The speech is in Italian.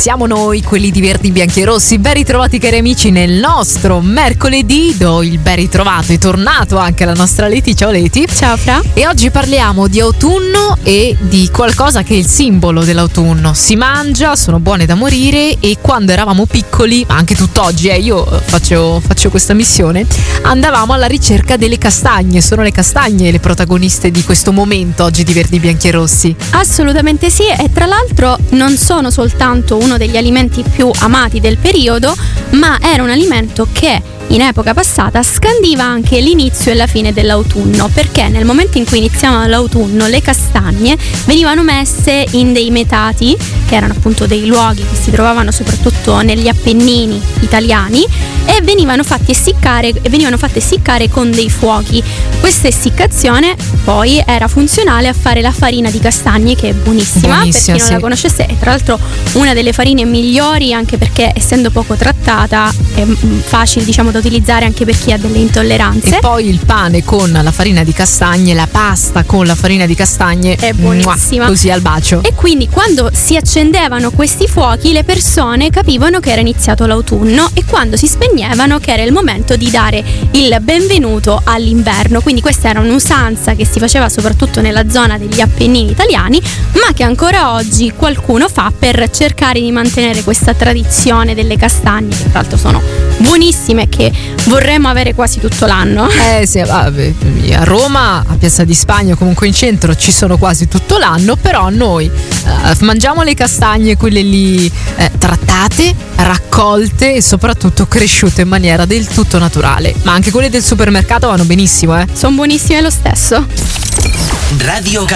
Siamo noi, quelli di Verdi, Bianchi e Rossi. Ben ritrovati, cari amici, nel nostro mercoledì. Do il ben ritrovato, è tornato anche la nostra Leti. Ciao Leti. Ciao Fra. E oggi parliamo di autunno e di qualcosa che è il simbolo dell'autunno. Si mangia, sono buone da morire, e quando eravamo piccoli, anche tutt'oggi, io faccio questa missione, andavamo alla ricerca delle castagne. Sono le castagne le protagoniste di questo momento oggi di Verdi, Bianchi e Rossi. Assolutamente sì, e tra l'altro non sono soltanto uno degli alimenti più amati del periodo, ma era un alimento che in epoca passata scandiva anche l'inizio e la fine dell'autunno, perché nel momento in cui iniziava l'autunno le castagne venivano messe in dei metati, che erano appunto dei luoghi che si trovavano soprattutto negli Appennini italiani, e venivano fatte essiccare con dei fuochi. Questa essiccazione poi era funzionale a fare la farina di castagne, che è buonissima, per chi non la conoscesse, è tra l'altro una delle farine migliori, anche perché essendo poco trattata è facile, diciamo, da utilizzare anche per chi ha delle intolleranze. E poi il pane con la farina di castagne, la pasta con la farina di castagne è buonissima, così al bacio. E quindi quando si accendevano questi fuochi le persone capivano che era iniziato l'autunno, e quando si spegnevano che era il momento di dare il benvenuto all'inverno. Quindi questa era un'usanza che si faceva soprattutto nella zona degli Appennini italiani, ma che ancora oggi qualcuno fa per cercare di mantenere questa tradizione delle castagne, che tra l'altro sono buonissime, che vorremmo avere quasi tutto l'anno. Sì, a Roma, a Piazza di Spagna, comunque in centro, ci sono quasi tutto l'anno, però noi mangiamo le castagne, quelle lì trattate, raccolte e soprattutto cresciute in maniera del tutto naturale. Ma anche quelle del supermercato vanno benissimo, Sono buonissime lo stesso. Radio